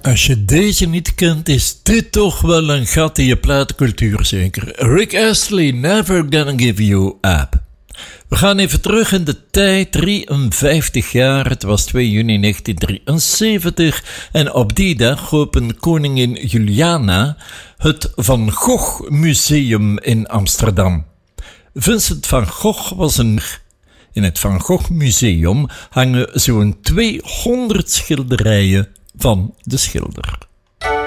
Als je deze niet kent, is dit toch wel een gat in je platencultuur zeker. Rick Astley, Never Gonna Give You Up. We gaan even terug in de tijd, 53 jaar, het was 2 juni 1973 en op die dag opende koningin Juliana het Van Gogh Museum in Amsterdam. Vincent van Gogh was In het Van Gogh Museum hangen zo'n 200 schilderijen van de schilder.